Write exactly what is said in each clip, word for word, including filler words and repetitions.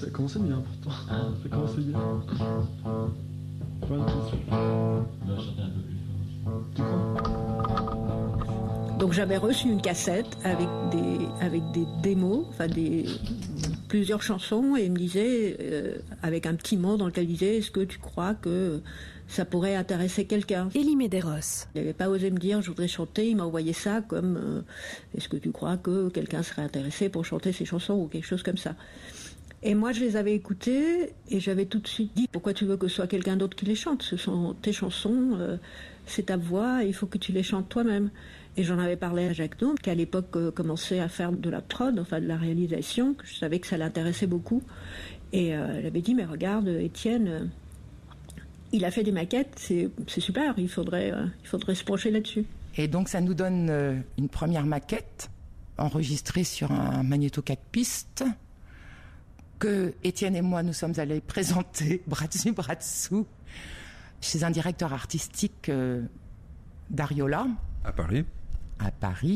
ça commençait bien pourtant. Ah, ça commençait bien. Pas l'impression. On va chanter un peu plus fort. Tu crois? Donc j'avais reçu une cassette avec des, avec des démos, enfin des, plusieurs chansons, et il me disait, euh, avec un petit mot dans lequel il disait, est-ce que tu crois que ça pourrait intéresser quelqu'un? Élie Medeiros. Il n'avait pas osé me dire, je voudrais chanter, il m'a envoyé ça comme, euh, est-ce que tu crois que quelqu'un serait intéressé pour chanter ces chansons ou quelque chose comme ça. Et moi, je les avais écoutées et j'avais tout de suite dit, pourquoi tu veux que ce soit quelqu'un d'autre qui les chante? Ce sont tes chansons, euh, c'est ta voix, il faut que tu les chantes toi-même. Et j'en avais parlé à Jacques Dôme, qui à l'époque euh, commençait à faire de la prod, enfin de la réalisation, que je savais que ça l'intéressait beaucoup. Et euh, elle avait dit, mais regarde, Étienne, euh, il a fait des maquettes, c'est, c'est super, il faudrait, euh, il faudrait se pencher là-dessus. Et donc ça nous donne euh, une première maquette, enregistrée sur un magnéto quatre pistes, que Étienne et moi nous sommes allés présenter bras dessus bras dessous chez un directeur artistique euh, d'Ariola à Paris à Paris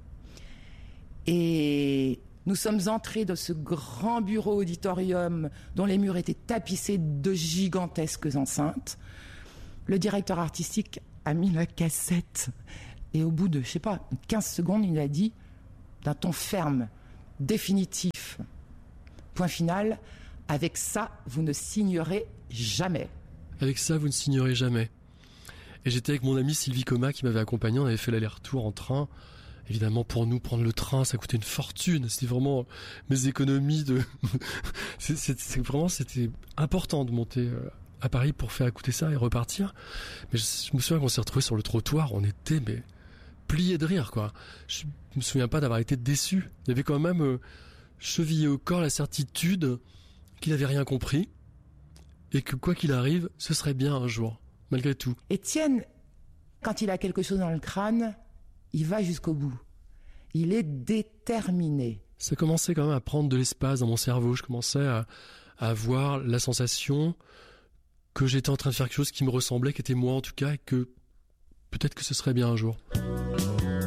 et nous sommes entrés dans ce grand bureau auditorium dont les murs étaient tapissés de gigantesques enceintes. Le directeur artistique a mis la cassette et au bout de, je sais pas, quinze secondes, il a dit d'un ton ferme, définitif, point final, avec ça, vous ne signerez jamais. Avec ça, vous ne signerez jamais. Et j'étais avec mon amie Sylvie Coma qui m'avait accompagné, on avait fait l'aller-retour en train. Évidemment, pour nous, prendre le train, ça coûtait une fortune. C'était vraiment mes économies de... c'est, c'est, c'est vraiment, c'était important de monter à Paris pour faire écouter ça et repartir. Mais je, je me souviens qu'on s'est retrouvés sur le trottoir, on était, mais, pliés de rire, quoi. Je me souviens pas d'avoir été déçu. Il y avait quand même... Euh, chevillé au corps la certitude qu'il n'avait rien compris et que quoi qu'il arrive, ce serait bien un jour, malgré tout. Étienne, quand il a quelque chose dans le crâne, il va jusqu'au bout. Il est déterminé. Ça commençait quand même à prendre de l'espace dans mon cerveau. Je commençais à, à avoir la sensation que j'étais en train de faire quelque chose qui me ressemblait, qui était moi en tout cas, et que peut-être que ce serait bien un jour.